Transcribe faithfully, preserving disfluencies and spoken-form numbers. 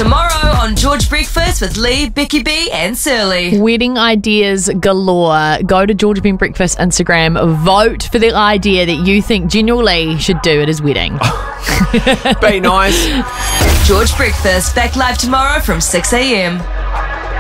Tomorrow on George Breakfast with Lee, Becky B and Surly. Wedding ideas galore. Go to George Ben Breakfast Instagram. Vote for the idea that you think General Lee should do at his wedding. Be nice. George Breakfast, back live tomorrow from six a.m.